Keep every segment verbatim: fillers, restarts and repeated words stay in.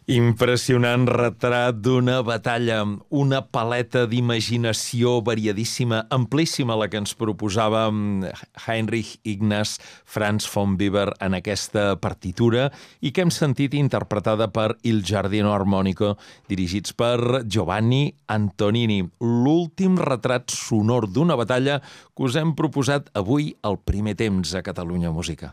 Impressionant retrat d'una batalla, una paleta d'imaginació variadíssima, amplíssima, la que ens proposava Heinrich Ignaz Franz von Weber en aquesta partitura i que hem sentit interpretada per Il Giardino Armonico, dirigits per Giovanni Antonini. L'últim retrat sonor d'una batalla que us hem proposat avui al Primer Temps a Catalunya Música.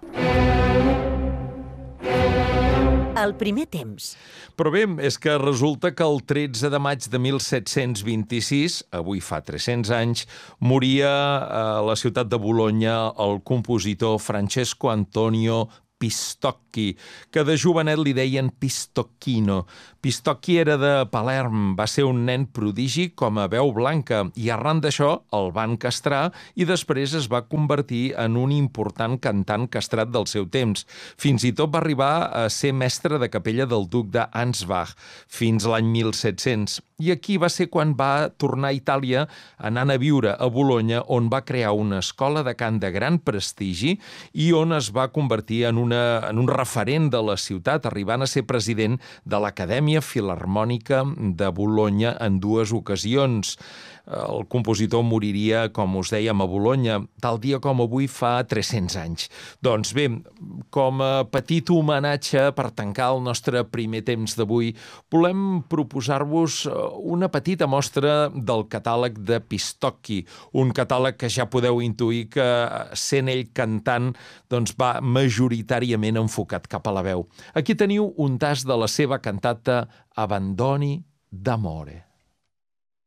El primer temps. Però bé, és que resulta que el tretze de maig de mil set-cents vint-i-sis, avui fa tres-cents anys, moria a la ciutat de Bolonya el compositor Francesco Antonio Pistocchi, que de jovenet li deien Pistocchino. Pistocchi era de Palerm, va ser un nen prodigi com a veu blanca i arran d'això el van castrar i després es va convertir en un important cantant castrat del seu temps. Fins i tot va arribar a ser mestre de capella del duc d'Ansbach fins l'any mil set-cents. I aquí va ser quan va tornar a Itàlia anant a viure a Bolonya, on va crear una escola de cant de gran prestigi i on es va convertir en, una, en un referent de la ciutat, arribant a ser president de l'Acadèmia Filharmònica de Bolonya en dues ocasions. El compositor moriria, com us dèiem, a Bolonya, tal dia com avui fa tres-cents anys. Doncs bé, com a petit homenatge per tancar el nostre primer temps d'avui, volem proposar-vos una petita mostra del catàleg de Pistocchi, un catàleg que ja podeu intuir que, sent ell cantant, doncs va majoritàriament enfocat cap a la veu. Aquí teniu un tast de la seva cantata Abbandoni d'amore.